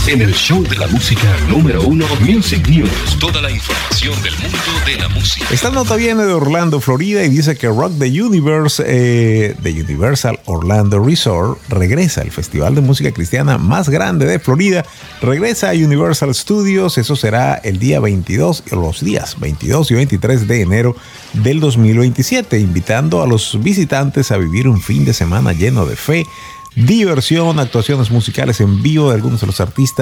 en el show de la música número 1, Music News. Toda la información del mundo de la música. Esta nota viene de Orlando, Florida, y dice que Rock the Universe de Universal Orlando Resort regresa. El festival de música cristiana más grande de Florida regresa a Universal Studios. Eso será el día 22, los días 22 y 23 de enero del 2027, invitando a los visitantes a vivir un fin de semana lleno de fe, diversión, actuaciones musicales en vivo de algunos de los artistas